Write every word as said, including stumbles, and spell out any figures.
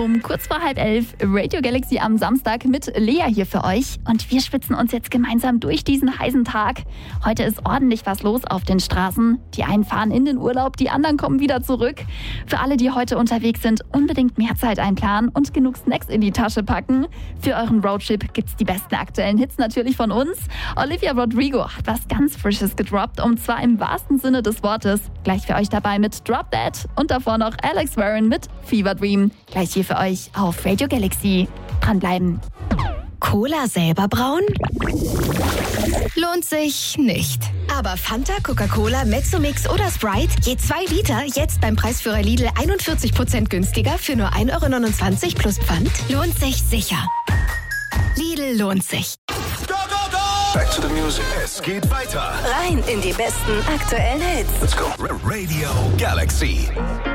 Um kurz vor halb elf Radio Galaxy am Samstag mit Lea hier für euch. Und wir schwitzen uns jetzt gemeinsam durch diesen heißen Tag. Heute ist ordentlich was los auf den Straßen. Die einen fahren in den Urlaub, die anderen kommen wieder zurück. Für alle, die heute unterwegs sind, unbedingt mehr Zeit einplanen und genug Snacks in die Tasche packen. Für euren Roadtrip gibt's die besten aktuellen Hits natürlich von uns. Olivia Rodrigo hat was ganz Frisches gedroppt, und zwar im wahrsten Sinne des Wortes. Gleich für euch dabei mit Drop That und davor noch Alex Warren mit Fever Dream. Gleich hier für euch auf Radio Galaxy. Dranbleiben. Cola selber brauen? Lohnt sich nicht. Aber Fanta, Coca-Cola, Mezzomix oder Sprite, je zwei Liter, jetzt beim Preisführer Lidl einundvierzig Prozent günstiger für nur ein Euro neunundzwanzig plus Pfand, lohnt sich sicher. Lidl lohnt sich. Go, go, go! Back to the music. Es geht weiter. Rein in die besten aktuellen Hits. Let's go. Radio Galaxy.